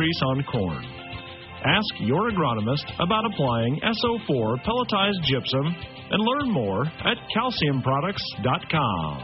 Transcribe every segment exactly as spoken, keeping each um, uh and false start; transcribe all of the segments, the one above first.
increase on corn. Ask your agronomist about applying S O four pelletized gypsum and learn more at calcium products dot com.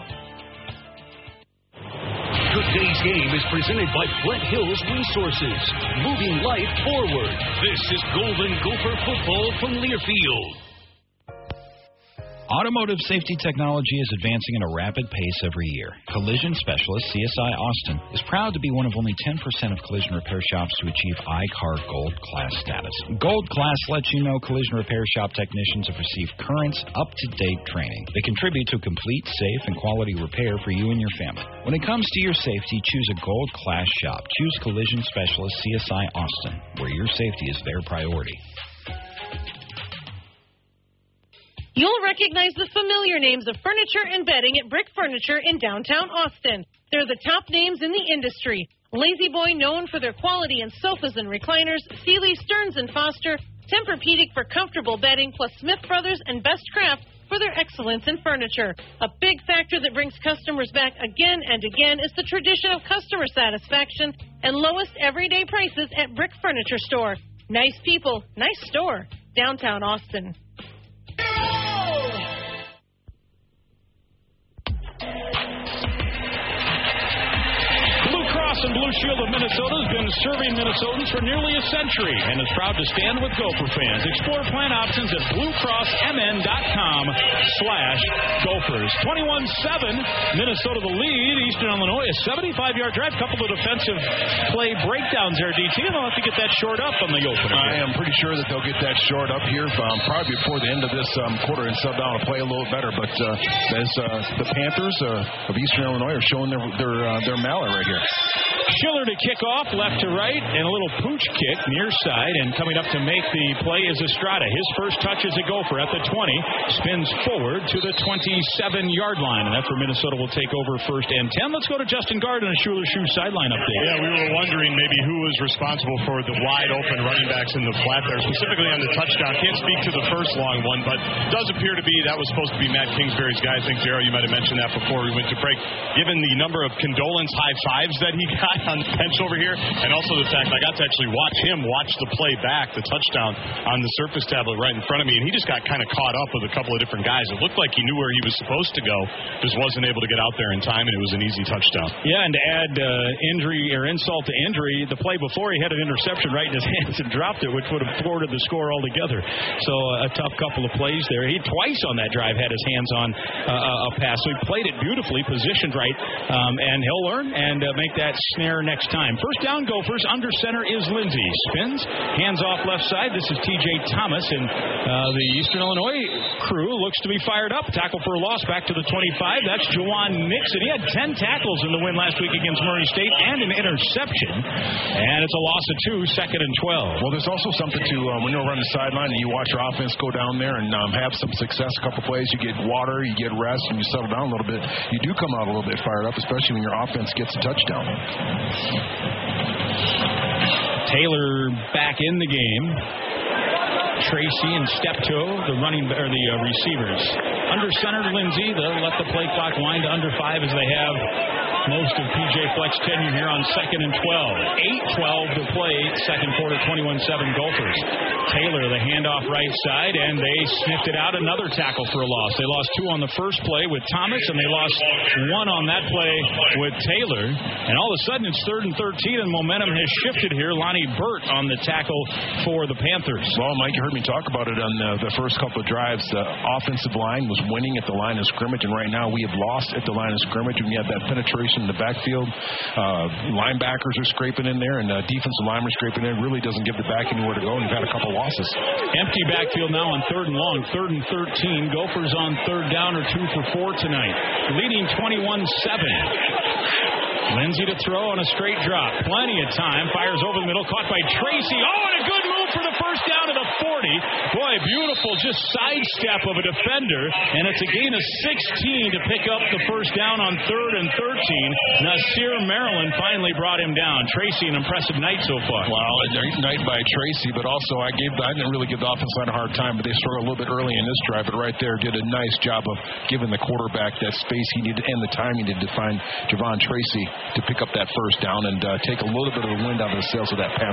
Today's game is presented by Flint Hills Resources, moving life forward. This is Golden Gopher football from Learfield. Automotive safety technology is advancing at a rapid pace every year. Collision specialist C S I Austin is proud to be one of only ten percent of collision repair shops to achieve I C A R Gold Class status. Gold Class lets you know collision repair shop technicians have received current, up-to-date training. They contribute to complete, safe, and quality repair for you and your family. When it comes to your safety, choose a Gold Class shop. Choose Collision Specialist C S I Austin, where your safety is their priority. You'll recognize the familiar names of furniture and bedding at Brick Furniture in downtown Austin. They're the top names in the industry. Lazy Boy, known for their quality in sofas and recliners, Sealy, Stearns and Foster, Tempur-Pedic for comfortable bedding, plus Smith Brothers and Best Craft for their excellence in furniture. A big factor that brings customers back again and again is the tradition of customer satisfaction and lowest everyday prices at Brick Furniture Store. Nice people, nice store, downtown Austin. And Blue Shield of Minnesota has been serving Minnesotans for nearly a century and is proud to stand with Gopher fans. Explore plan options at bluecrossmn.com slash Gophers. twenty-one seven, Minnesota the lead. Eastern Illinois, a seventy-five-yard drive. Couple of defensive play breakdowns there, D T. And they'll have to get that short up on the opener. I am pretty sure that they'll get that short up here um, probably before the end of this um, quarter and sub down to play a little better. But uh, as uh, the Panthers uh, of Eastern Illinois are showing their their, uh, their mallet right here. Schiller to kick off, left to right, and a little pooch kick near side, and coming up to make the play is Estrada. His first touch is a Gopher at the twenty, spins forward to the twenty-seven-yard line, and that's where Minnesota will take over first and ten. Let's go to Justin Gard and a Schuler Shoe sideline update. Yeah, we were wondering maybe who was responsible for the wide-open running backs in the flat there, specifically on the touchdown. Can't speak to the first long one, but does appear to be that was supposed to be Matt Kingsbury's guy. I think, Jarrell, you might have mentioned that before we went to break. Given the number of condolence high fives that he got on the bench over here, and also the fact I got to actually watch him watch the play back, the touchdown on the Surface tablet right in front of me, and he just got kind of caught up with a couple of different guys. It looked like he knew where he was supposed to go, just wasn't able to get out there in time, and it was an easy touchdown. Yeah, and to add uh, injury or insult to injury, the play before he had an interception right in his hands and dropped it, which would have thwarted the score altogether. So uh, a tough couple of plays there. He twice on that drive had his hands on uh, a pass, so he played it beautifully, positioned right, um, and he'll learn and uh, make that snare next time. First down, Gophers. Under center is Lindsey. Spins, hands off left side. This is T J Thomas, and uh, the Eastern Illinois crew looks to be fired up. Tackle for a loss back to the twenty-five. That's Juwan Nixon. He had ten tackles in the win last week against Murray State and an interception. And it's a loss of two, second and twelve. Well, there's also something to uh, when you're running the sideline and you watch your offense go down there and um, have some success a couple plays. You get water, you get rest, and you settle down a little bit. You do come out a little bit fired up, especially when your offense gets a touchdown. Taylor back in the game. Tracy and Steptoe, the running or the uh, receivers. Under center, Lindsey. They'll let the play clock wind to under five as they have most of P J Fleck's tenure here on second and twelve. eight twelve to play, second quarter, twenty-one seven Gophers. Taylor, the handoff right side, and they sniffed it out. Another tackle for a loss. They lost two on the first play with Thomas, and they lost one on that play with Taylor. And all of a sudden, it's third and thirteen, and momentum has shifted here. Lonnie Burt on the tackle for the Panthers. Well, Mike, you heard me talk about it on the, the first couple of drives. The offensive line was winning at the line of scrimmage, and right now we have lost at the line of scrimmage. When you have that penetration in the backfield, uh, linebackers are scraping in there, and uh, defensive linemen are scraping in. Really doesn't give the back anywhere to go, and you've had a couple losses. Empty backfield now on third and long, third and thirteen. Gophers on third down or two for four tonight, leading twenty-one seven. Lindsey to throw on a straight drop. Plenty of time. Fires over the middle. Caught by Tracy. Oh, and a good move for the first down to the forty. Boy, beautiful just sidestep of a defender. And it's a gain of sixteen to pick up the first down on third and thirteen. Nasir Maryland finally brought him down. Tracy, an impressive night so far. Well, a night by Tracy, but also I gave I didn't really give the offense line a hard time, but they struggled a little bit early in this drive. But right there did a nice job of giving the quarterback that space he needed and the time he needed to find Javon Tracy to pick up that first down and uh, take a little bit of the wind out of the sails of that pass.